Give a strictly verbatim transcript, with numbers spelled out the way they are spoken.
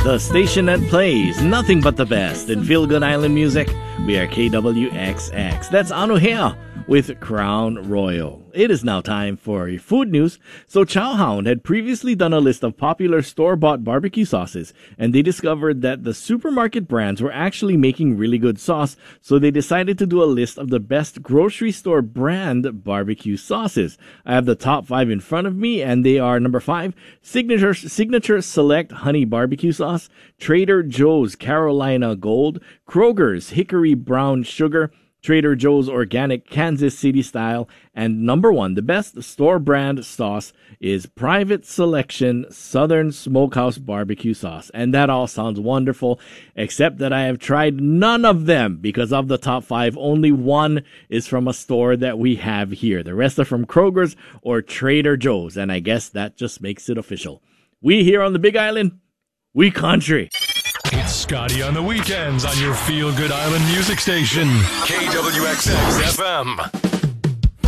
The station that plays nothing but the best in Feel Good Island music. We are K W X X. That's Anu here with Crown Royal. It is now time for food news. So Chowhound had previously done a list of popular store-bought barbecue sauces, and they discovered that the supermarket brands were actually making really good sauce, so they decided to do a list of the best grocery store brand barbecue sauces. I have the top five in front of me, and they are: number five, Signature, Signature Select Honey Barbecue Sauce, Trader Joe's Carolina Gold, Kroger's Hickory Brown Sugar, Trader Joe's Organic Kansas City Style, and number one, the best store brand sauce is Private Selection Southern Smokehouse Barbecue Sauce. And that all sounds wonderful, except that I have tried none of them because of the top five. Only one is from a store that we have here. The rest are from Kroger's or Trader Joe's, and I guess that just makes it official. We here on the Big Island, we country. It's Scotty on the weekends on your Feel Good Island music station, K W X X F M.